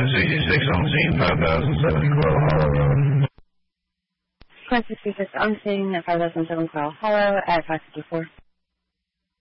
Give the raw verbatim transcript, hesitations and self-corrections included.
sixty-six on scene, five thousand seven, Coral Hollow Road. Quest sixty-six on scene at five thousand seven Coral Hollow at five fifty-four.